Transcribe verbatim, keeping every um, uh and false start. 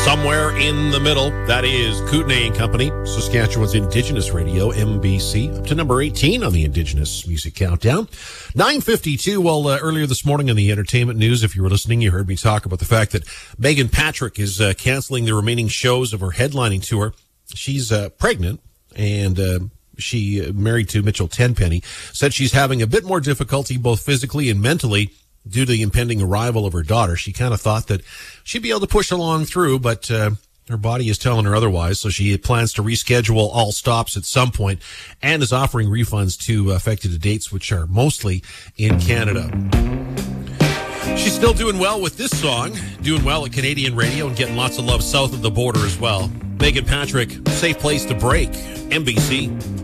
Somewhere in the middle, that is Kootenay and Company, Saskatchewan's Indigenous Radio, M B C, up to number eighteen on the Indigenous Music Countdown. nine fifty-two, well, uh, earlier this morning in the entertainment news, if you were listening, you heard me talk about the fact that Megan Patrick is uh, canceling the remaining shows of her headlining tour. She's uh, pregnant, and uh, she, uh, married to Mitchell Tenpenny, said she's having a bit more difficulty both physically and mentally due to the impending arrival of her daughter. She kind of thought that she'd be able to push along through, but uh, her body is telling her otherwise, so she plans to reschedule all stops at some point and is offering refunds to affected dates, which are mostly in Canada. She's still doing well with this song, doing well at Canadian radio and getting lots of love south of the border as well. Megan Patrick, Safe Place to Break, M B C.